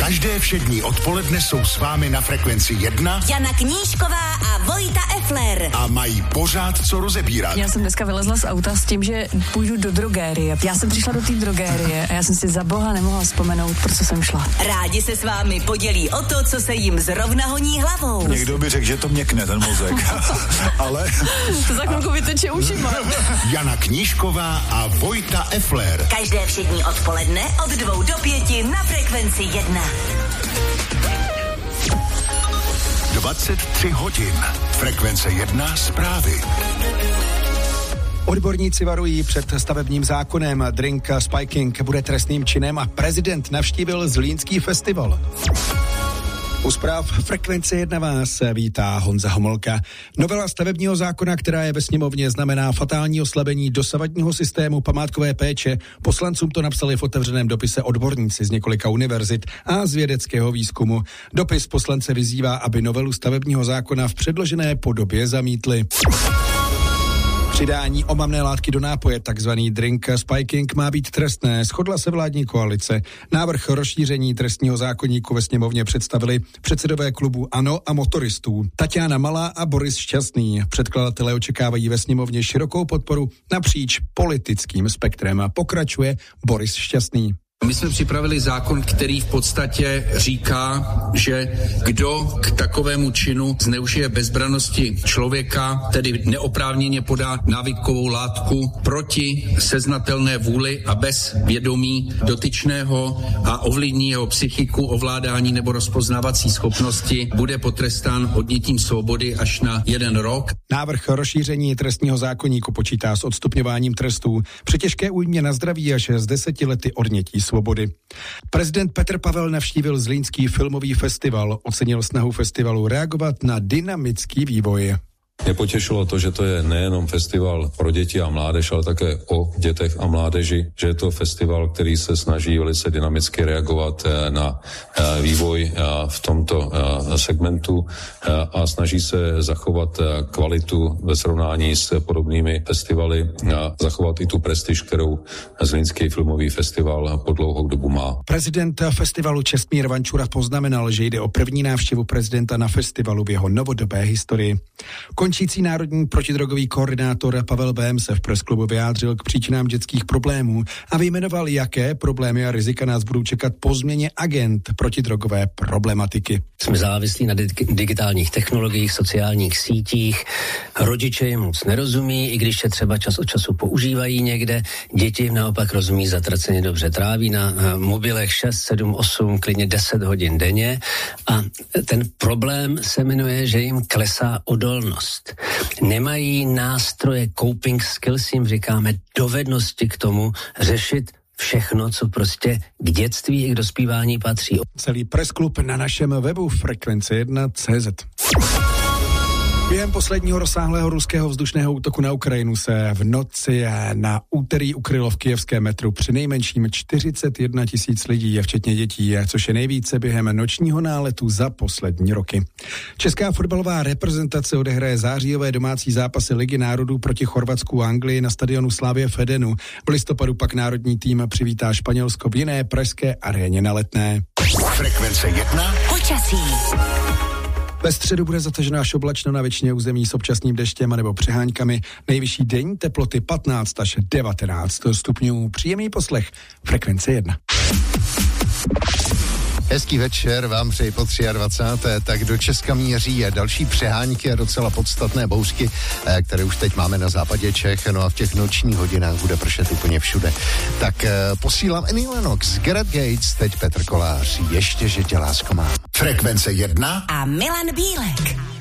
Každé všední odpoledne jsou s vámi na Frekvenci 1 Jana Knížková a Vojta Effler. A mají pořád co rozebírat. Já jsem dneska vylezla z auta s tím, že půjdu do drogérie. Já jsem přišla do té drogérie a já jsem si za boha nemohla vzpomenout, proč jsem šla. Rádi se s vámi podělí o to, co se jim zrovna honí hlavou. Někdo by řekl, že to měkne ten mozek. Ale... To za chvilku vyteče ušima. Jana Knížková a Vojta Effler. Každé všední odpoledne od 2 do 5 na Frekvenci 1. 23 hodin. Frekvence 1 zprávy. Odborníci varují před stavebním zákonem. Drink spiking bude trestným činem a prezident navštívil Zlínský festival. U zpráv Frekvence 1 vás vítá Honza Homolka. Novela stavebního zákona, která je ve sněmovně, znamená fatální oslabení dosavadního systému památkové péče. Poslancům to napsali v otevřeném dopise odborníci z několika univerzit a z vědeckého výzkumu. Dopis poslance vyzývá, aby novelu stavebního zákona v předložené podobě zamítli. Přidání omamné látky do nápoje, takzvaný drink spiking, má být trestné. Shodla se vládní koalice. Návrh rozšíření trestního zákoníku ve sněmovně představili předsedové klubu ANO a motoristů. Tatiana Malá a Boris Šťastný. Předkladatelé očekávají ve sněmovně širokou podporu napříč politickým spektrem. A pokračuje Boris Šťastný. My jsme připravili zákon, který v podstatě říká, že kdo k takovému činu zneužije bezbrannosti člověka, tedy neoprávněně podá návykovou látku proti seznatelné vůli a bez vědomí dotyčného a ovlivní jeho psychiku, ovládání nebo rozpoznávací schopnosti, bude potrestán odnětím svobody až na 1 rok. Návrh rozšíření trestního zákoníku počítá s odstupňováním trestů při těžké újmě na zdraví až s 10 lety odnětí svobody. Prezident Petr Pavel navštívil Zlínský filmový festival, ocenil snahu festivalu reagovat na dynamický vývoj. Mě potěšilo to, že to je nejenom festival pro děti a mládež, ale také o dětech a mládeži, že je to festival, který se snaží velice dynamicky reagovat na vývoj v tomto segmentu a snaží se zachovat kvalitu ve srovnání s podobnými festivaly a zachovat i tu prestiž, kterou Zlínský filmový festival po dlouhou dobu má. Prezident festivalu Čestmír Vančura poznamenal, že jde o první návštěvu prezidenta na festivalu v jeho novodobé historii. Končící národní protidrogový koordinátor Pavel Bém se v presklubu vyjádřil k příčinám dětských problémů a vyjmenoval, jaké problémy a rizika nás budou čekat po změně agend protidrogové problematiky. Jsme závislí na digitálních technologiích, sociálních sítích, rodiče jim moc nerozumí, i když je třeba čas od času používají někde, děti jim naopak rozumí zatraceně dobře, tráví na mobilech 6, 7, 8, klidně 10 hodin denně a ten problém se jmenuje, že jim klesá odolnost. Nemají nástroje, coping skills, jim říkáme, dovednosti k tomu řešit všechno, co prostě k dětství i k dospívání patří. Celý pressklub na našem webu Frekvence1.cz. Během posledního rozsáhlého ruského vzdušného útoku na Ukrajinu se v noci na úterý ukrylo v kyjevském metru přinejmenším 41 000 lidí, včetně dětí, což je nejvíce během nočního náletu za poslední roky. Česká fotbalová reprezentace odehraje zářijové domácí zápasy Ligy národů proti Chorvatsku a Anglii na stadionu Slavie v Edenu. V listopadu pak národní tým přivítá Španělsko v jiné pražské aréně na Letné. Frekvence 1. Počasí. Ve středu bude zataženo až oblačno na většině území s občasným deštěm nebo přeháňkami. Nejvyšší denní teploty 15 až 19 stupňů. Příjemný poslech. Frekvence 1. Hezký večer vám přeji po 23. Tak do Česka míří další přehánky a docela podstatné bouřky, které už teď máme na západě Čech. No a v těch nočních hodinách bude pršet úplně všude. Tak posílám Annie Lennox, Gareth Gates, teď Petr Kolář. Ještě, že tě lásko mám. Frekvence 1 a Milan Bílek.